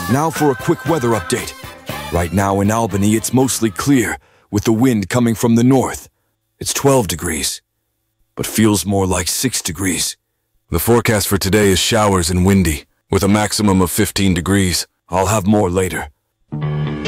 Now for a quick weather update. Right now in Albany, it's mostly clear, with the wind coming from the north. It's 12 degrees, but feels more like 6 degrees. The forecast for today is showers and windy, with a maximum of 15 degrees. I'll have more later.